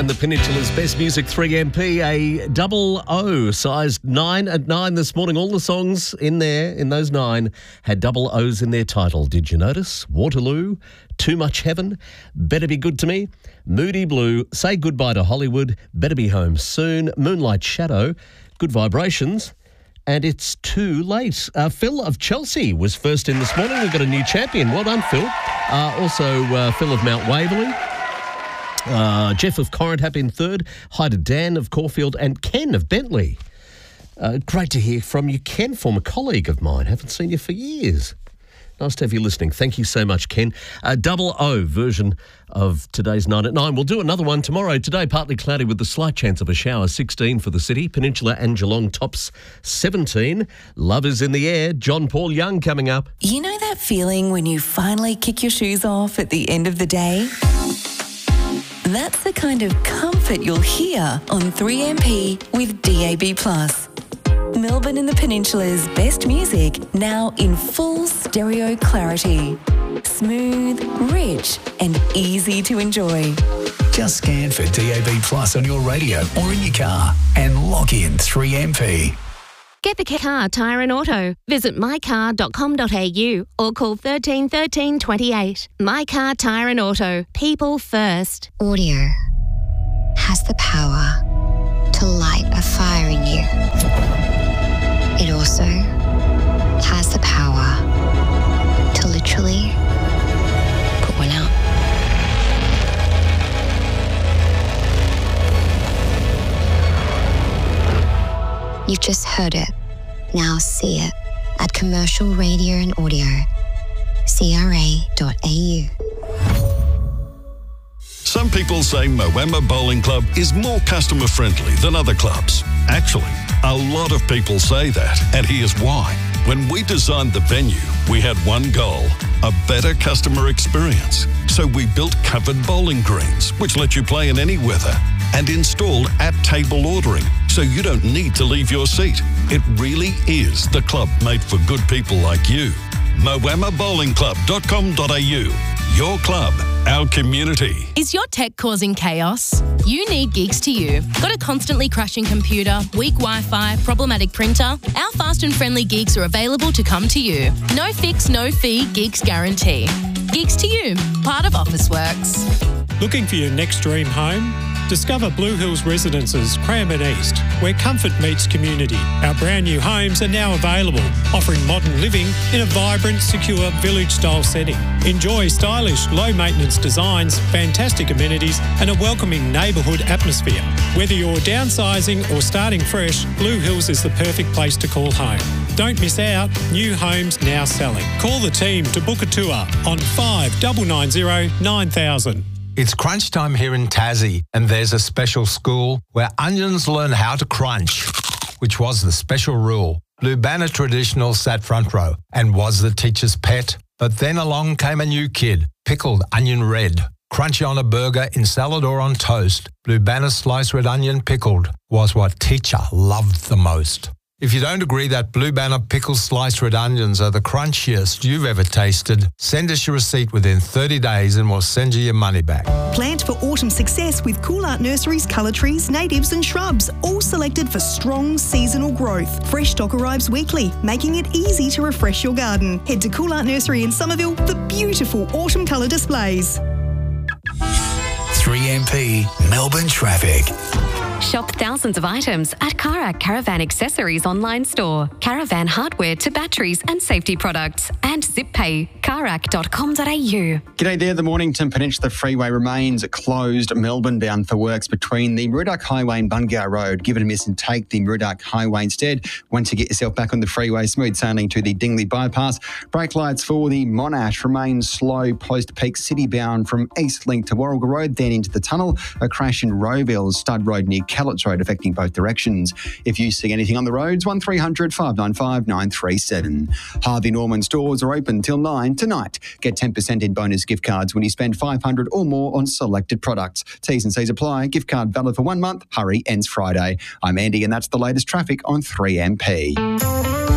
the Peninsula's best music 3MP, a double O, sized 9 at 9 this morning. All the songs in there, in those 9, had double O's in their title. Did you notice? Waterloo, Too Much Heaven, Better Be Good to Me, Moody Blue, Say Goodbye to Hollywood, Better Be Home Soon, Moonlight Shadow, Good Vibrations, and It's Too Late. Phil of Chelsea was first in this morning. We've got a new champion. Well done, Phil. Also, Phil of Mount Waverley. Jeff of Correntap in third. Hi to Dan of Caulfield and Ken of Bentley. Great to hear from you, Ken, former colleague of mine. Haven't seen you for years. Nice to have you listening. Thank you so much, Ken. A double O version of today's 9 at 9. We'll do another one tomorrow. Today, partly cloudy with the slight chance of a shower, 16 for the city. Peninsula and Geelong tops 17. Love is in the air. John Paul Young coming up. You know that feeling when you finally kick your shoes off at the end of the day? That's the kind of comfort you'll hear on 3MP with DAB+. Melbourne and the Peninsula's best music, now in full stereo clarity. Smooth, rich and easy to enjoy. Just scan for DAB+ on your radio or in your car and log in 3MP. Get the car, tyre and auto. Visit mycar.com.au or call 13 13 28. My Car, Tyre and Auto. People first. Audio has the power to light a fire in you. It also has the power to literally put one out. You've just heard it. Now see it at Commercial Radio and Audio, CRA.au. Some people say Moama Bowling Club is more customer friendly than other clubs. Actually, a lot of people say that, and here's why. When we designed the venue, we had one goal: a better customer experience. So we built covered bowling greens, which let you play in any weather, and installed at-table ordering, so you don't need to leave your seat. It really is the club made for good people like you. moamabowlingclub.com.au. Your club, our community. Is your tech causing chaos? You need Gigs to You. Got a constantly crashing computer, weak Wi-Fi, problematic printer? Our fast and friendly gigs are available to come to you. No fix, no fee, Gigs guarantee. Gigs to You, part of Officeworks. Looking for your next dream home? Discover Blue Hills Residences, Cranbourne East, where comfort meets community. Our brand new homes are now available, offering modern living in a vibrant, secure village-style setting. Enjoy stylish, low-maintenance designs, fantastic amenities and a welcoming neighbourhood atmosphere. Whether you're downsizing or starting fresh, Blue Hills is the perfect place to call home. Don't miss out. New homes now selling. Call the team to book a tour on 5990 9000. It's crunch time here in Tassie, and there's a special school where onions learn how to crunch, which was the special rule. Blue Banner Traditional sat front row and was the teacher's pet. But then along came a new kid, pickled onion red. Crunchy on a burger, in salad or on toast, Blue Banner sliced red onion pickled was what teacher loved the most. If you don't agree that Blue Banner pickled sliced red onions are the crunchiest you've ever tasted, send us your receipt within 30 days and we'll send you your money back. Plant for autumn success with Cool Art Nursery's colour trees, natives and shrubs, all selected for strong seasonal growth. Fresh stock arrives weekly, making it easy to refresh your garden. Head to Cool Art Nursery in Somerville for beautiful autumn colour displays. 3MP Melbourne Traffic. Shop thousands of items at Karak Caravan Accessories online store. Caravan hardware to batteries and safety products. And ZipPay. Karak.com.au. G'day there. The Mornington Peninsula Freeway remains closed Melbourne bound for works between the Murdoch Highway and Bungar Road. Give it a miss and take the Murdoch Highway instead. Once you get yourself back on the freeway, smooth sailing to the Dingley Bypass. Brake lights for the Monash remain slow post-peak city bound from East Link to Warragul Road, then into the tunnel. A crash in Rowville, Stud Road near Callets Road affecting both directions. If you see anything on the roads, 1300 595 937. Harvey Norman stores are open till 9 tonight. Get 10% in bonus gift cards when you spend $500 or more on selected products. T's and C's apply. Gift card valid for 1 month. Hurry ends Friday. I'm Andy and that's the latest traffic on 3MP.